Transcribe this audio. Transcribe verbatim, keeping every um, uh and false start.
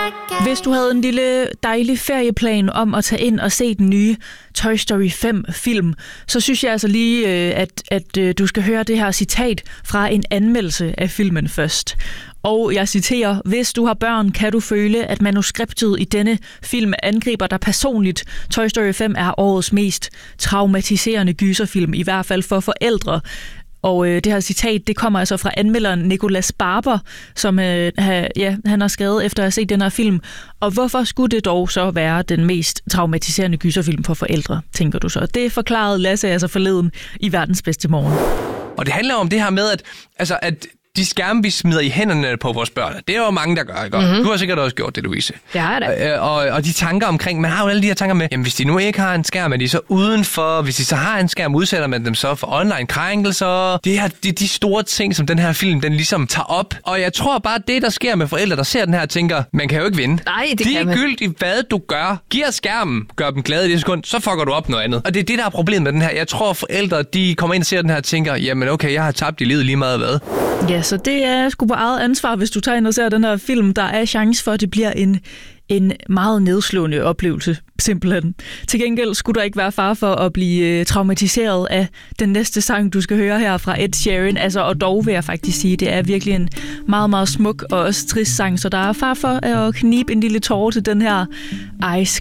Hvis du havde en lille dejlig ferieplan om at tage ind og se den nye Toy Story fem-film, så synes jeg altså lige, at, at du skal høre det her citat fra en anmeldelse af filmen først. Og jeg citerer, hvis du har børn, kan du føle, at manuskriptet i denne film angriber dig personligt. Toy Story fem er årets mest traumatiserende gyserfilm, i hvert fald for forældre. Og øh, det her citat, det kommer altså fra anmelderen Nicolas Barber, som øh, ha, ja, han har skrevet efter at have set den her film. Og hvorfor skulle det dog så være den mest traumatiserende gyserfilm for forældre, tænker du så? Det forklarede Lasse altså forleden i Verdens Bedste Morgen. Og det handler om det her med, at, altså, at de skærme, vi smider i hænderne på vores børn, det er jo mange, der gør, ikke? Mm-hmm. Du har sikkert også gjort det, Louise. Ja, det. Og, og, og de tanker omkring, man har jo alle de her tanker med, jamen hvis de nu ikke har en skærm, er de så udenfor, hvis de så har en skærm, udsætter man dem så for online krænkelser. Det er de, de store ting, som den her film, den ligesom tager op. Og jeg tror bare, det der sker med forældre, der ser den her, tænker, man kan jo ikke vinde. Nej, det de kan man. Ligegyldigt, hvad du gør, giver skærmen, gør dem glade i det sekund, så fucker du op noget andet. Og det er det, der er problemet med den her. Jeg tror, forældre, de kommer ind og ser den her og tænker, jamen okay, jeg har tabt i livet lige meget hvad. Ja, så det er sgu på eget ansvar, hvis du tager ind og ser den her film. Der er chance for, at det bliver en, en meget nedslående oplevelse, simpelthen. Til gengæld skulle der ikke være fare for at blive traumatiseret af den næste sang, du skal høre her fra Ed Sheeran. Altså, og dog vil jeg faktisk sige, det er virkelig en meget, meget smuk og også trist sang, så der er fare for at knibe en lille tåre til den her Ice